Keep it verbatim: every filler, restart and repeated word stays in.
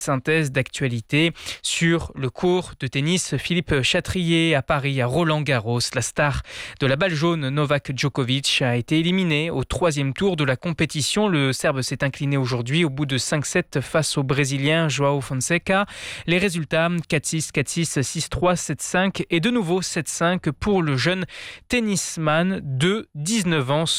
Synthèse d'actualité sur le court de tennis Philippe Chatrier à Paris, à Roland-Garros. La star de la balle jaune Novak Djokovic a été éliminé au troisième tour de la compétition. Le Serbe s'est incliné aujourd'hui au bout de cinq sept face au Brésilien João Fonseca. Les résultats quatre six, quatre six, six trois, sept cinq et de nouveau sept cinq pour le jeune tennisman de dix-neuf ans.